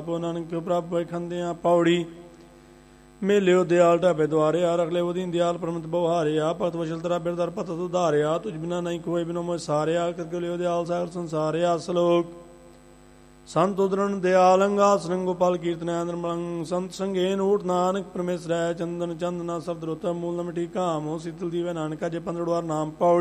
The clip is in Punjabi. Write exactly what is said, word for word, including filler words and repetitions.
ਨਾਨਕ ਪ੍ਰਭ ਖੰਦਿਆਂ ਪੌੜੀ ਮੇਲਿਓ ਦਿਆਲ ਢਾਬੇ ਦੁਆਰਿਆ ਰਖ ਲੈ ਉਹਦੀ ਦਿਆਲ ਪਰਮਤ ਬਹਾਰਿਆ ਭਗਤ ਵਸ਼ਲ ਤਰਾ ਬਿਰਦਰ ਪਤਤ ਉਧਾਰਿਆ ਤੁਝ ਬਿਨਾ ਨਹੀਂ ਕੋਈ ਬਿਨੋ ਮੋਇ ਸਾਰਿਆ ਕਰ ਲਿਓ ਦਿਆਲ ਸਾਗਰ ਸੰਸਾਰਿਆ। ਸਲੋਕ ਸੰਤ ਉਦਰਨ ਦਿਆਲੰਗਾ ਸੰਗ ਗੋਪਾਲ ਕੀਰਤਨੈ ਨਿਰਮਲੰ ਸੰਤ ਸੰਗੇਨ ਊਟ ਨਾਨਕ ਪਰਮੇਸ਼ਰੈ ਚੰਦਨ ਚੰਦਨਾ ਸਬਦ ਰੁਤ ਮੂਲ ਮਿਟੀ ਕਾਮੋ ਸੀਤਲ ਦੀਵੈ ਨਾਨਕਾ ਜੇ ਪੰਦੜਵਾਰ ਨਾਮ ਪੌੜੀ।